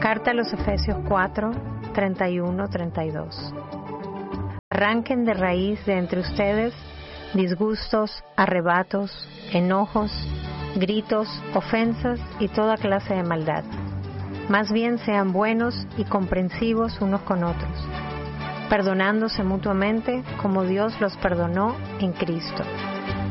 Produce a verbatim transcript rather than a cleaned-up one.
Carta a los Efesios cuatro, treinta y uno, treinta y dos. Arranquen de raíz de entre ustedes disgustos, arrebatos, enojos, gritos, ofensas y toda clase de maldad. Más bien sean buenos y comprensivos unos con otros, perdonándose mutuamente como Dios los perdonó en Cristo.